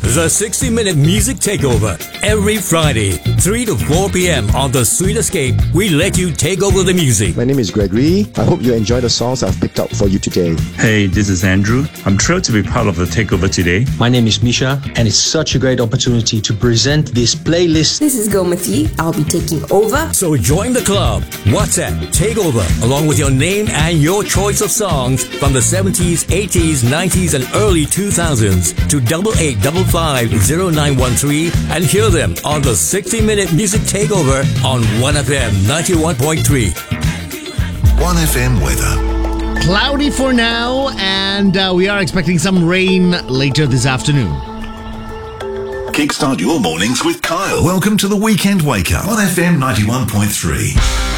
The 60-minute music takeover. Every Friday, 3 to 4 p.m. on The Sweet Escape, we let you take over the music. My name is Gregory. I hope you enjoy the songs I've picked out for you today. Hey, this is Andrew. I'm thrilled to be part of the takeover today. My name is Misha, and it's such a great opportunity to present this playlist. This is Gomati. I'll be taking over. So join the club. WhatsApp Takeover, along with your name and your choice of songs from the 70s, 80s, 90s, and early 2000s to 88550913 and hear them on the 60-minute music takeover on 1FM 91.3. 1FM weather. Cloudy for now, and we are expecting some rain later this afternoon. Kickstart your mornings with Kyle. Welcome to the Weekend Wake Up on FM 91.3.